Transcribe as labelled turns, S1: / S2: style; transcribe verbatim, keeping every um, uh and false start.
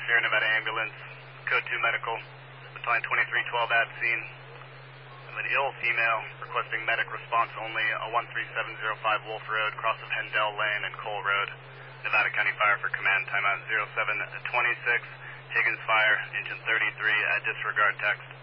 S1: Sierra Nevada ambulance, code two medical, battalion twenty-three twelve at scene. Of an ill female requesting medic response only, a one three seven zero five Wolf Road, cross of Hendel Lane and Cole Road. Nevada County Fire for command, timeout zero seven twenty-six. Higgins Fire, engine thirty-three, uh, disregard text.